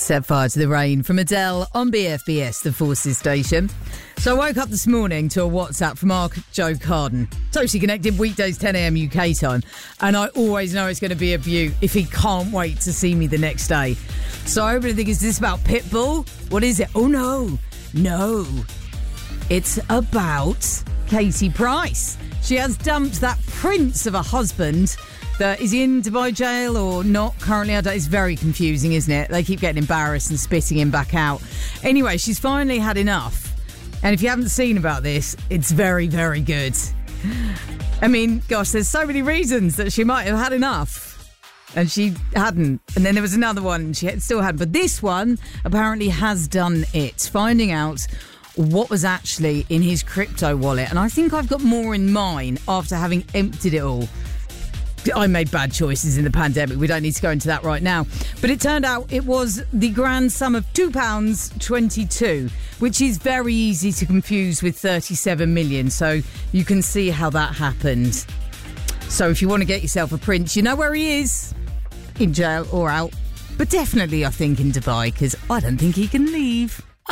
Set fire to the rain from Adele on BFBS, the Forces station. So I woke up this morning to a WhatsApp from our Joe Carden. Totally connected, weekdays 10 a.m. UK time. And I always know it's going to be a beaut if he can't wait to see me the next day. So I really think, is this about Pitbull? What is it? Oh, no. It's about Katie Price. She has dumped that prince of a husband that is in Dubai jail or not currently. It's very confusing, isn't it? They keep getting embarrassed and spitting him back out. Anyway, she's finally had enough. And if you haven't seen about this, it's very, very good. I mean, gosh, there's so many reasons that she might have had enough. And she hadn't. And then there was another one she still had. But this one apparently has done it. Finding out what was actually in his crypto wallet. And I think I've got more in mine after having emptied it all. I made bad choices in the pandemic. We don't need to go into that right now. But it turned out it was the grand sum of £2.22, which is very easy to confuse with 37 million. So you can see how that happened. So if you want to get yourself a prince, you know where he is, in jail or out. But definitely, I think, in Dubai, because I don't think he can leave.